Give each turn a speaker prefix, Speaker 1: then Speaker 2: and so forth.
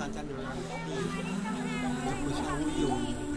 Speaker 1: 大家流浪的地，也不像我有